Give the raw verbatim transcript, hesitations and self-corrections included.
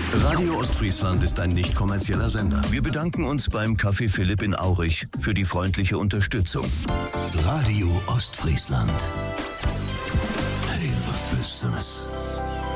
Radio Ostfriesland ist ein nicht kommerzieller Sender. Wir bedanken uns beim Café Philipp in Aurich für die freundliche Unterstützung. Radio Ostfriesland. Hey, was Besseres.